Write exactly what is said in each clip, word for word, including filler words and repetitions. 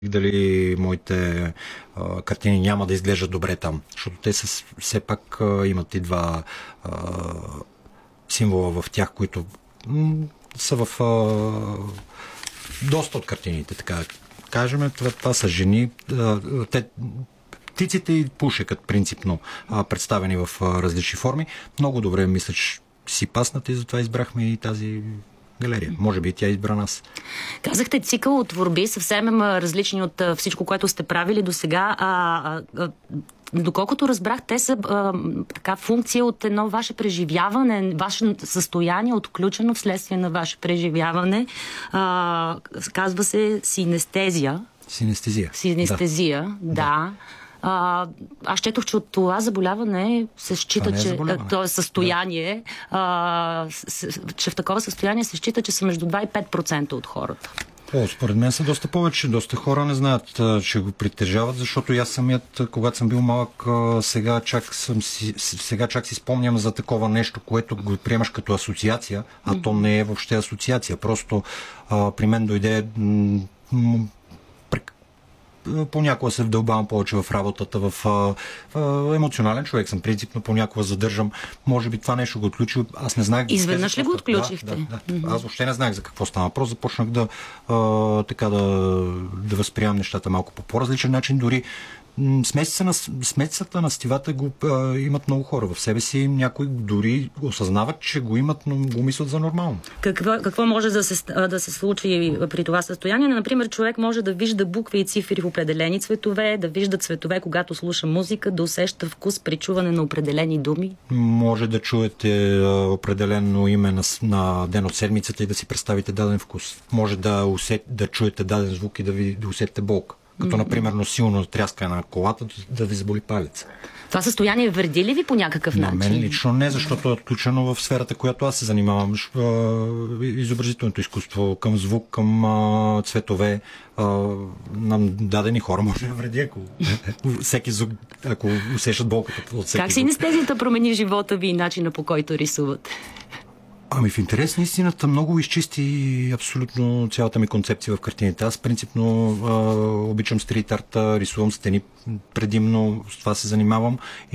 дали моите а, картини няма да изглеждат добре там, защото те са, все пак а, имат и два а, символа в тях, които м- са в а, доста от картините, така кажем. Това, това са жени. А, те, птиците и пушекът принципно а, представени в а, различни форми. Много добре мисля, че си паснат и затова избрахме и тази галерия. Може би тя избра нас. Казахте цикъл от творби, съвсем различни от всичко, което сте правили до сега. А, а, а, доколкото разбрах, те са а, така функция от едно ваше преживяване, ваше състояние, отключено вследствие на ваше преживяване. А, казва се синестезия. Синестезия. Синестезия, да. да. А, аз четох, че от това заболяване се счита, че то е състояние, да. а, с, че в такова състояние се счита, че са между два и пет процента от хората. О, според мен са доста повече. Доста хора не знаят, че го притежават, защото аз самият, когато съм бил малък, сега чак, съм си, сега чак си спомням за такова нещо, което го приемаш като асоциация, а mm-hmm. то не е въобще асоциация. Просто а, при мен дойде м- м- понякога се вдълбавам повече в работата, в а, а, емоционален човек съм, принципно понякога задържам. Може би това нещо го отключи. Аз не знаех. Изведнъж ли го отключихте? Да, да, да. Mm-hmm. Аз въобще не знаех за какво стана въпрос. Започнах да а, така да, да възприемам нещата малко по по-различен начин. Дори смесица на, смесицата на стивата го а, имат много хора в себе си. Някои дори осъзнават, че го имат, но го мислят за нормално. Какво, какво може да се, да се случи при това състояние? Например, човек може да вижда букви и цифри в определени цветове, да вижда цветове, когато слуша музика, да усеща вкус при чуване на определени думи. Може да чуете а, определено име на, на ден от седмицата и да си представите даден вкус. Може да, усет, да чуете даден звук и да ви да усетите болка. Като, например, силно тряскане на колата, да ви заболи палец. Това състояние вреди ли ви по някакъв начин? На мен лично не, защото е отключено в сферата, която аз се занимавам. Изобразителното изкуство, към звук, към а, цветове. А, на дадени хора може да вреди, ако всеки звук, ако усещат болката от всеки Как синестезията промени живота ви и начина, по който рисувате? Ами в интерес на истината много изчисти абсолютно цялата ми концепция в картините. Аз принципно а, обичам стрит арта, рисувам стени предимно, с това се занимавам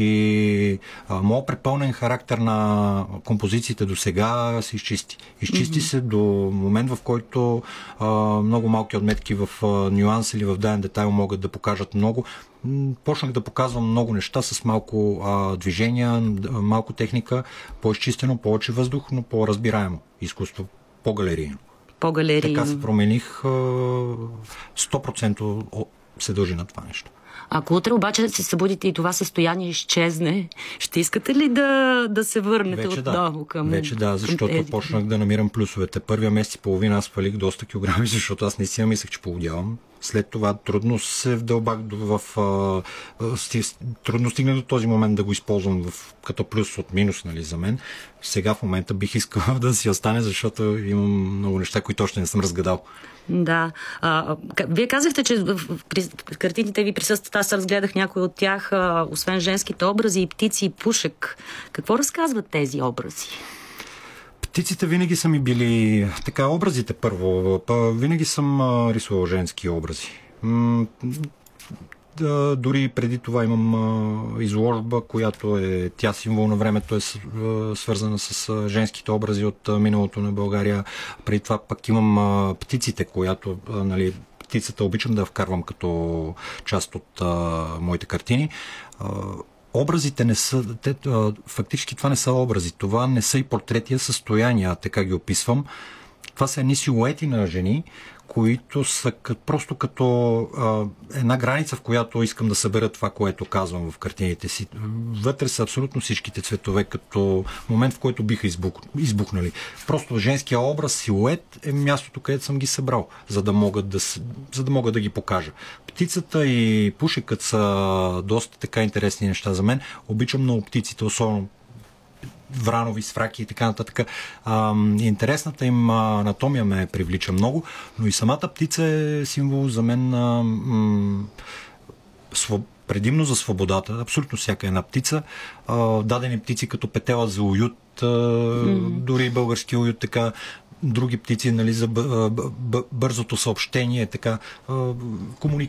и а, моят препълнен характер на композициите до сега се изчисти. Изчисти mm-hmm. се до момент, в който а, много малки отметки в а, нюанс или в даден детайл могат да покажат много. Почнах да показвам много неща с малко а, движения, малко техника, по-изчистено, повече въздух, но по-разбираемо изкуство, по-галерийно. По-галерийно. Така се промених, а, сто процента се дължи на това нещо. Ако утре обаче се събудите и това състояние изчезне, ще искате ли да, да се върнете Вече отново да. към... Вече да, защото към почнах да намирам плюсовете. Първия месец и половина аз свалих доста килограми, защото аз наистина мислех, че полудявам. След това трудно се вдълбах в... А, сти, трудно стигна до този момент да го използвам в, като плюс от минус, нали, за мен. Сега в момента бих искал да си остане, защото имам много неща, които още не съм разгадал. Да. А, вие казахте, че в, в, в картините ви присъстват. Аз разгледах някои от тях, а, освен женските образи и птици и пушек. Какво разказват тези образи? Птиците винаги са ми били така, образите първо. Винаги съм а, рисувал женски образи. М- да, дори преди това имам а, изложба, която е тя символ на времето, е свързана с а, женските образи от а, миналото на България. Преди това пък имам а, птиците, която, а, нали, птицата обичам да вкарвам като част от а, моите картини. А, Образите не са, те, а, фактически това не са образи, това не са и портрети, а състояния, така ги описвам. Това са едни силуети на жени, които са кът, просто като а, една граница, в която искам да събера това, което казвам в картините си. Вътре са абсолютно всичките цветове, като момент, в който биха избух, избухнали. Просто женския образ, силует е мястото, където съм ги събрал, за да мога да, за да, мога да ги покажа. Птицата и пушекът са доста така интересни неща за мен. Обичам много птиците, особено вранови с фраки и така нататък. А, интересната им анатомия ме привлича много, но и самата птица е символ за мен. А, м- своб... предимно за свободата, абсолютно всяка една птица. А, дадени птици като петела за уют, а, mm-hmm. дори български уют, така, други птици, нали, за б- б- бързото съобщение, така, комуникация